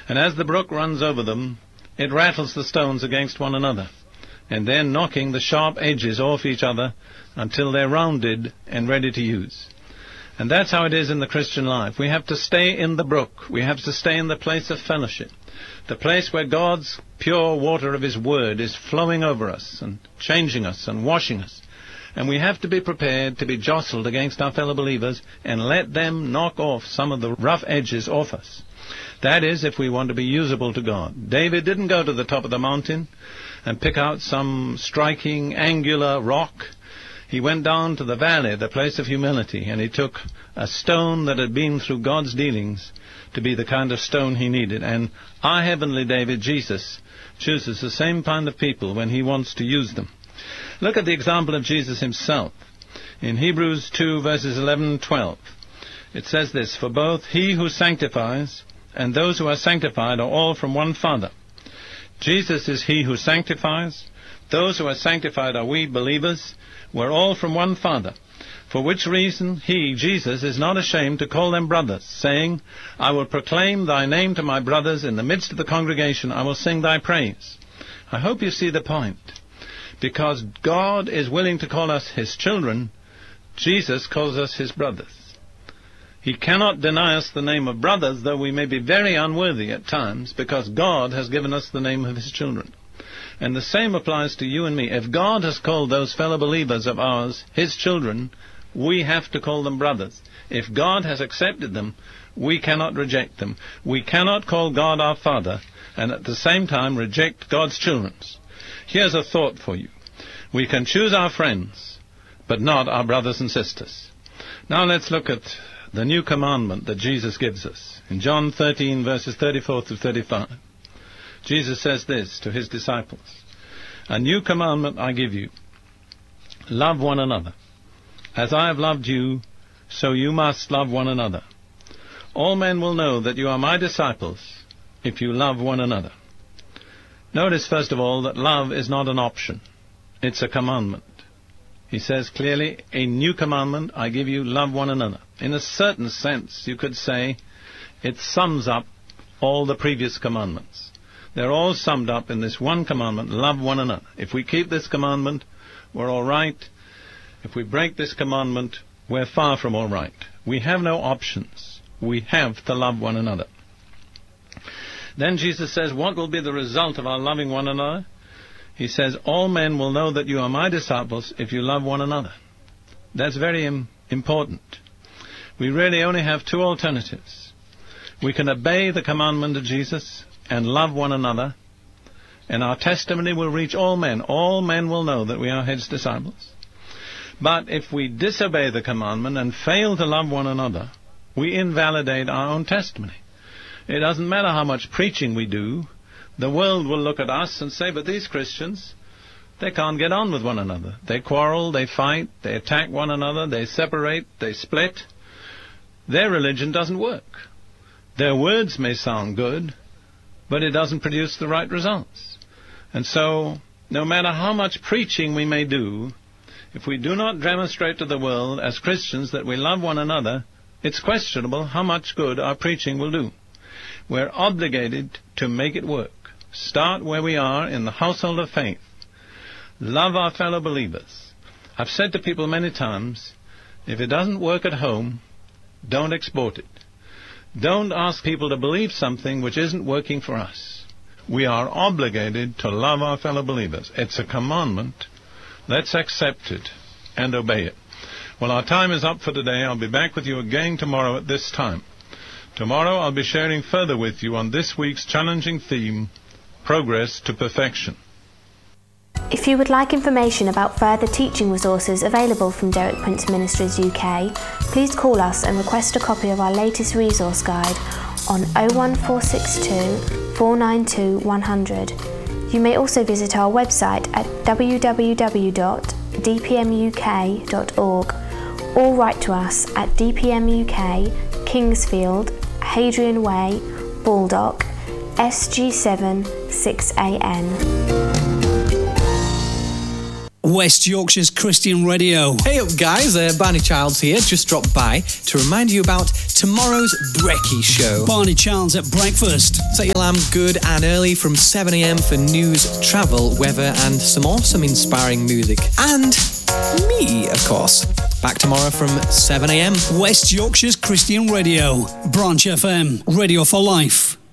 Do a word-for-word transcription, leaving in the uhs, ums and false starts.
And as the brook runs over them, it rattles the stones against one another, and then knocking the sharp edges off each other until they're rounded and ready to use. And that's how it is in the Christian life. We have to stay in the brook. We have to stay in the place of fellowship, the place where God's pure water of His Word is flowing over us and changing us and washing us. And we have to be prepared to be jostled against our fellow believers and let them knock off some of the rough edges off us. That is, if we want to be usable to God. David didn't go to the top of the mountain and pick out some striking, angular rock. He went down to the valley, the place of humility, and he took a stone that had been through God's dealings to be the kind of stone he needed. And our heavenly David, Jesus, chooses the same kind of people when he wants to use them. Look at the example of Jesus himself. In Hebrews two, verses eleven and twelve, it says this, "For both he who sanctifies and those who are sanctified are all from one Father." Jesus is he who sanctifies. Those who are sanctified are we believers. We're all from one Father. For which reason he, Jesus, is not ashamed to call them brothers, saying, "I will proclaim thy name to my brothers. In the midst of the congregation I will sing thy praise." I hope you see the point. Because God is willing to call us his children, Jesus calls us his brothers. He cannot deny us the name of brothers, though we may be very unworthy at times, because God has given us the name of his children. And the same applies to you and me. If God has called those fellow believers of ours his children, we have to call them brothers. If God has accepted them, we cannot reject them. We cannot call God our Father and at the same time reject God's children. Here's a thought for you. We can choose our friends, but not our brothers and sisters. Now let's look at the new commandment that Jesus gives us. In John thirteen, verses thirty-four through thirty-five, Jesus says this to his disciples, "A new commandment I give you, love one another. As I have loved you, so you must love one another. All men will know that you are my disciples if you love one another." Notice, first of all, that love is not an option. It's a commandment. He says clearly, "A new commandment I give you, love one another." In a certain sense, you could say it sums up all the previous commandments. They're all summed up in this one commandment, love one another. If we keep this commandment, we're all right. If we break this commandment, we're far from all right. We have no options. We have to love one another. Then Jesus says, what will be the result of our loving one another? He says, "All men will know that you are my disciples if you love one another." That's very im- important. We really only have two alternatives. We can obey the commandment of Jesus and love one another, and our testimony will reach all men. All men will know that we are his disciples. But if we disobey the commandment and fail to love one another, we invalidate our own testimony. It doesn't matter how much preaching we do. The world will look at us and say, "But these Christians, they can't get on with one another. They quarrel, they fight, they attack one another, they separate, they split. Their religion doesn't work. Their words may sound good, but it doesn't produce the right results." And so, no matter how much preaching we may do, if we do not demonstrate to the world as Christians that we love one another, it's questionable how much good our preaching will do. We're obligated to make it work. Start where we are in the household of faith. Love our fellow believers. I've said to people many times, if it doesn't work at home, don't export it. Don't ask people to believe something which isn't working for us. We are obligated to love our fellow believers. It's a commandment. Let's accept it and obey it. Well, our time is up for today. I'll be back with you again tomorrow at this time. Tomorrow I'll be sharing further with you on this week's challenging theme, Progress to Perfection. If you would like information about further teaching resources available from Derek Prince Ministries U K, please call us and request a copy of our latest resource guide on oh one four six two, four nine two, one hundred. You may also visit our website at w w w dot d p m u k dot org or write to us at D P M U K, Kingsfield, Hadrian Way, Baldock, S G seven six A N. West Yorkshire's Christian Radio. Hey up guys, uh, Barney Childs here, just dropped by to remind you about tomorrow's Brekkie Show. Barney Childs at breakfast. Set your alarm good and early from seven a.m. for news, travel, weather and some awesome inspiring music. And me, of course. Back tomorrow from seven a.m. West Yorkshire's Christian Radio. Branch F M. Radio for life.